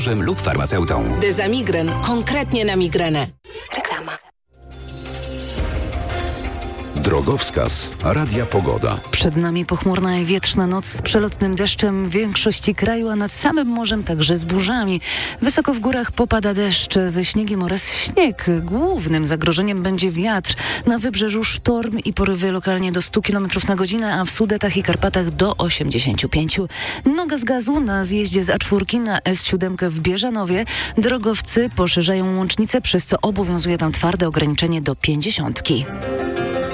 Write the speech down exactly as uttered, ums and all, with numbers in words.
lub farmaceutą. Dezamigren, konkretnie na migrenę. Reklama. Drogowskaz Radia Pogoda. Przed nami pochmurna i wietrzna noc z przelotnym deszczem w większości kraju, a nad samym morzem także z burzami. Wysoko w górach popada deszcz ze śniegiem oraz śnieg. Głównym zagrożeniem będzie wiatr. Na wybrzeżu sztorm i porywy lokalnie do stu kilometrów na godzinę, a w Sudetach i Karpatach do osiemdziesięciu pięciu. Noga z gazu na zjeździe z A cztery na S siedem w Bieżanowie. Drogowcy poszerzają łącznicę, przez co obowiązuje tam twarde ograniczenie do pięćdziesiątki.